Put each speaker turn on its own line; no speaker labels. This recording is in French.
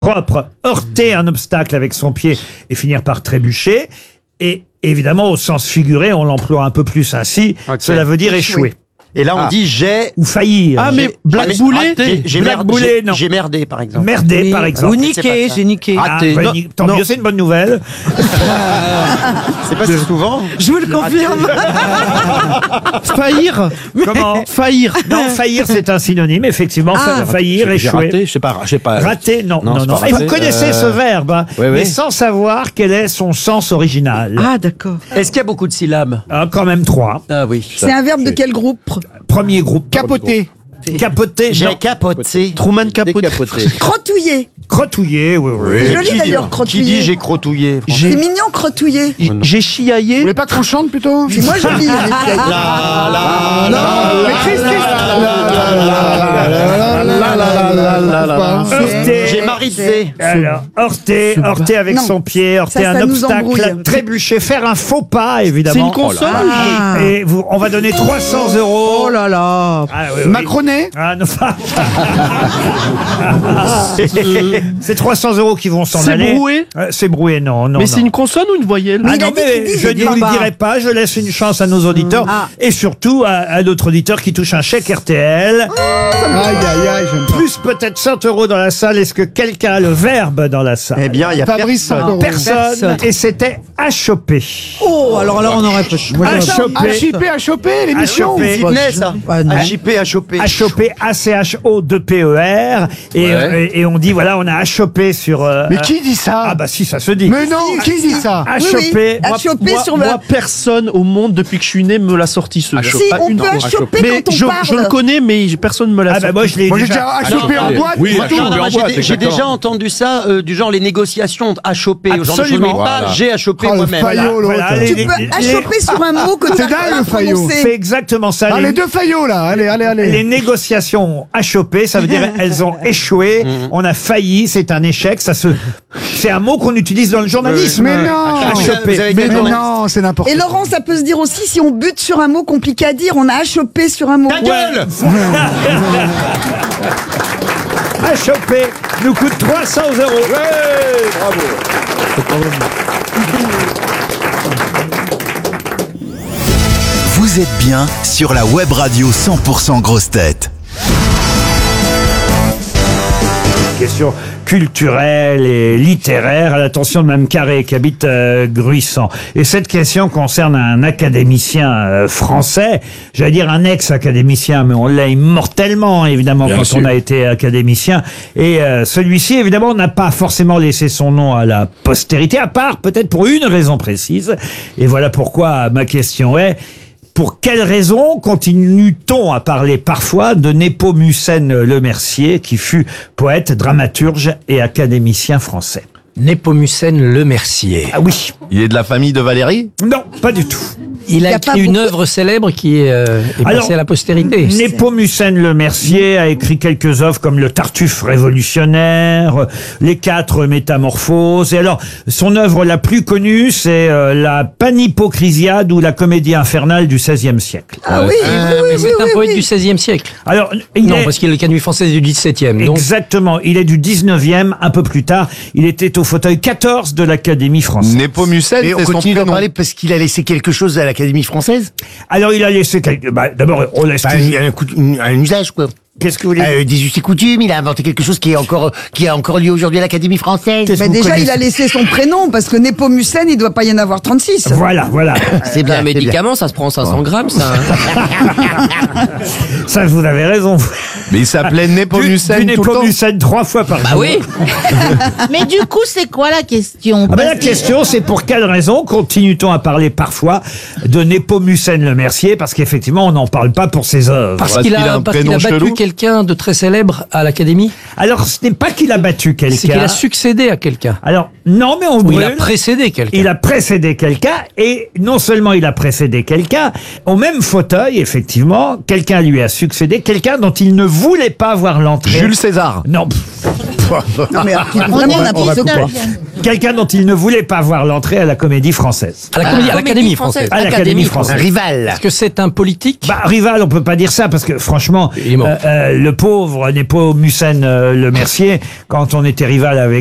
propre, heurter un obstacle avec son pied et finir par trébucher. Et évidemment, au sens figuré, on l'emploie un peu plus ainsi. Cela veut dire échouer.
Et là, on dit j'ai...
Ou faillir.
Ah, mais blackboulé.
Blackboulé, non.
J'ai merdé, par exemple.
Merder, par exemple.
Ou niquer, j'ai niqué.
Raté.
Ah, tant mieux, c'est une bonne nouvelle.
C'est pas si souvent.
Je vous le confirme.
Faillir.
Comment?
Faillir.
Non, faillir, c'est un synonyme, effectivement. Faillir,
J'ai
échouer.
raté, je sais pas.
Raté, non.
Non, c'est pas
Et vous
raté.
connaissez ce verbe, hein,
oui,
mais
oui.
sans savoir quel est son sens original.
Ah, d'accord.
Est-ce qu'il y a beaucoup de syllabes?
Ah, quand même 3.
Ah oui.
C'est un verbe de quel groupe?
Premier groupe.
Capoter.
Capoter.
J'ai
non.
capoté.
Truman Capote.
Crotouiller.
Crotouiller, oui, oui.
C'est joli d'ailleurs,
Qui
crotouiller.
dit j'ai crotouillé?
C'est mignon, crotouiller.
J'ai chiaillé.
Vous voulez pas qu'on chante plutôt?
C'est moi joli.
Heurter.
J'ai marisé.
Alors, heurter avec
Non.
son pied, heurter
Ça
un
nous embrouille.
obstacle, trébucher, faire un faux pas, évidemment.
C'est une consonne.
Et on va donner 300 euros.
Oh là là.
Ah, oui, oui.
Macronet?
Ah, non. C'est 300 euros qui vont s'en
C'est
aller.
broué.
C'est broué, non.
Mais c'est une consonne ou une voyelle?
Ah
il a
non,
dit
mais
qu'il dit,
je
il
ne vous
dit
le
pas.
dirai pas. Je laisse une chance à nos auditeurs et surtout à notre auditeur qui touche un chèque RTL.
Aïe, aïe, aïe, j'aime pas.
Plus peut-être 100 euros dans la salle. Est-ce que quelqu'un a le verbe dans la salle?
Eh bien, il y a
Fabrice, 100 euros.
Personne. Et c'était achoper.
Oh, alors là, on aurait pas. Moi, j'aurais pas-
Achoper.
À choper l'émission.
Achoper.
Sydney, ça.
Ah, non.
À chipper, à choper.
Achoper, A-C-H-O-2-P-E-R. Et on dit, voilà, on a achopé sur...
Mais qui dit ça?
Ah bah si, ça se dit.
Mais non, qui dit ça?
Achoper.
À choper sur le...
Moi, personne au monde depuis que je suis né me l'a sorti ce
Si,
Pas
on
une
peut
fois.
achoper
Mais
quand on
je
parle.
le connais, mais personne me l'a
Ah
sorti.
bah moi je l'ai
Moi j'ai
déjà...
déjà à choper en boîte.
Oui,
c'est tout.
à choper en boîte,
J'ai
exactement.
déjà entendu ça, du genre les négociations à choper. Au genre de choses, mais
Absolument.
pas
Voilà.
j'ai à choper
Oh, le
moi-même.
faillot, l'autre.
Voilà,
Tu peux achoper sur un mot que tu
C'est
n'as
dingue,
pas
le faillot.
prononcé.
C'est exactement ça.
Ah,
les-
les deux faillots là, allez, allez,
Les
allez.
négociations achopées, ça veut dire elles ont échoué, on a failli, c'est un échec, c'est un mot qu'on utilise dans le journalisme.
Mais non.
Achoper.
Vous avez
Mais
quel nom?
non, c'est n'importe
Et
quoi.
Laurent, ça peut se dire aussi si on bute sur un mot compliqué à dire, on a achopé sur un mot.
Ta gueule.
Achoper nous coûte 300 euros.
Vous êtes bien sur la web radio 100% grosse tête.
Question culturelle et littéraire à l'attention de Mme Carré qui habite Gruissant. Et cette question concerne un académicien français, j'allais dire un ex-académicien, mais on l'a immortellement évidemment
Bien
quand
sûr.
on a été académicien. Et celui-ci évidemment n'a pas forcément laissé son nom à la postérité, à part peut-être pour une raison précise. Et voilà pourquoi ma question est... Pour quelle raison continue-t-on à parler parfois de Népomucène Lemercier, qui fut poète, dramaturge et académicien français?
Népomucène Lemercier.
Ah oui.
Il est de la famille de Valérie?
Non, pas du tout.
Il a
y a pas
écrit une
beaucoup-
œuvre célèbre qui est
Alors,
passée à la postérité.
Népomucène Lemercier a écrit quelques œuvres comme Le Tartuffe révolutionnaire, Les Quatre Métamorphoses. Et alors, son œuvre la plus connue, c'est la Panhypocrisiade ou la Comédie infernale du XVIe siècle.
Ah oui, oui,
Mais
oui,
c'est
oui,
un
oui,
poète
oui.
du XVIe siècle.
Alors, il
Non,
est...
parce qu'il est le canuet français du XVIIe. Donc,
Exactement, il est du 19e, un peu plus tard. Il était au fauteuil 14 de l'Académie française.
Népomucène,
Et on
c'est son
continue d'en
prénom.
parler parce qu'il a laissé quelque chose à l'Académie française.
Alors il a laissé d'abord on laisse
Un usage, quoi.
qu'est-ce que vous voulez
Des us et coutumes, il a inventé quelque chose qui est encore lié aujourd'hui à l'Académie française.
Mais déjà, il a laissé son prénom, parce que Népomucène, il doit pas y en avoir 36.
Voilà.
C'est bien,
un médicament, ça se prend 500 grammes, ça.
Ça, vous avez raison.
Mais il s'appelait
Du
Népomucène tout le temps.
Népomucène 3 fois par jour.
Bah oui.
Mais du coup, c'est quoi la question?
Ah ben, la question, c'est pour quelle raison continue-t-on à parler parfois de Népomucène Lemercier? Parce qu'effectivement, on n'en parle pas pour ses œuvres.
Parce
Parce
qu'il
qu'il a
a,
un
parce qu'il
prénom
a battu
chelou.
quelqu'un de très célèbre à l'Académie.
Alors, ce n'est pas qu'il a battu
C'est qu'il
quelqu'un.
a succédé à quelqu'un.
Alors, non, mais on
Ou il
brûle.
a précédé quelqu'un.
Il a précédé quelqu'un, et non seulement il a précédé quelqu'un, au même fauteuil, effectivement, quelqu'un lui a succédé, quelqu'un dont il ne voulait pas voir l'entrée.
Jules César.
Non.
Non, mais vraiment n'importe quoi.
Quelqu'un dont il ne voulait pas voir l'entrée à la Comédie Française.
À l'Académie française.
À l'Académie française.
Un rival.
Est-ce que c'est un politique?
Bah, rival, on peut pas dire ça parce que franchement,
Il est mort.
le pauvre Nepomucène Le Mercier, quand on était rival avec